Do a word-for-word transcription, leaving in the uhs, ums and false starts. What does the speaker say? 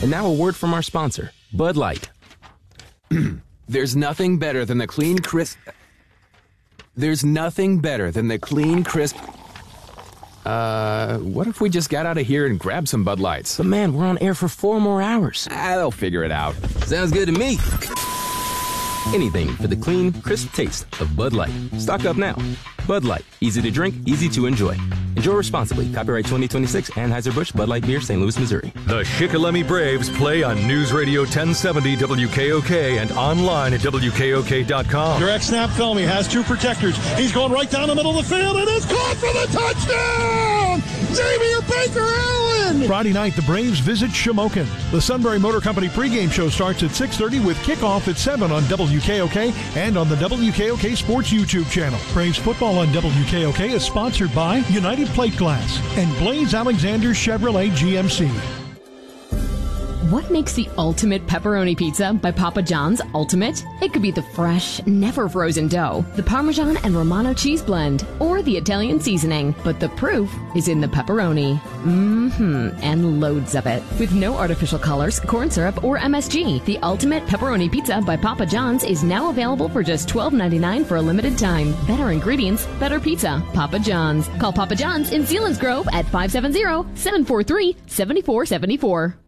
And now a word from our sponsor, Bud Light. There's nothing better than the clean, crisp... There's nothing better than the clean, crisp... Uh, what if we just got out of here and grabbed some Bud Lights? But man, we're on air for four more hours. Ah, they'll figure it out. Sounds good to me. Anything for the clean, crisp taste of Bud Light. Stock up now. Bud Light. Easy to drink, easy to enjoy. Enjoy responsibly. Copyright twenty twenty-six, Anheuser-Busch, Bud Light Beer, Saint Louis, Missouri. The Shikellamy Braves play on News Radio ten seventy W K O K and online at W K O K dot com. Direct snap film. He has two protectors. He's going right down the middle of the field. It is caught for the touchdown! Xavier Baker Allen! Friday night, the Braves visit Shamokin. The Sunbury Motor Company pregame show starts at six thirty with kickoff at seven on W K O K and on the W K O K Sports YouTube channel. Braves football on W K O K is sponsored by United Plate Glass and Blaze Alexander Chevrolet G M C. What makes the ultimate pepperoni pizza by Papa John's ultimate? It could be the fresh, never frozen dough, the Parmesan and Romano cheese blend, or the Italian seasoning. But the proof is in the pepperoni. Mmm-hmm, and loads of it. With no artificial colors, corn syrup, or M S G, the ultimate pepperoni pizza by Papa John's is now available for just twelve ninety-nine for a limited time. Better ingredients, better pizza. Papa John's. Call Papa John's in Sealands Grove at five seven zero, seven four three, seven four seven four.